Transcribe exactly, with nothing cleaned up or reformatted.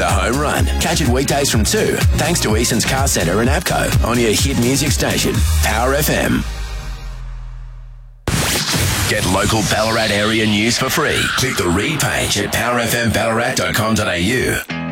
The Home Run. Catch it weekdays from two, thanks to Eason's Car Centre and APCO on your hit music station, Power F M. Get local Ballarat area news for free. Click the read page at power f m ballarat dot com dot a u.